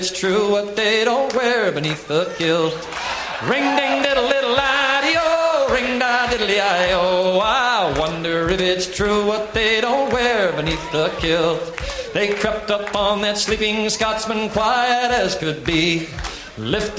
It's true what they don't wear beneath the kilt. Ring ding diddle diddle I-D-O, ring da diddly I-O. I wonder if it's true what they don't wear beneath the kilt. They crept up on that sleeping Scotsman quiet as could be, lifted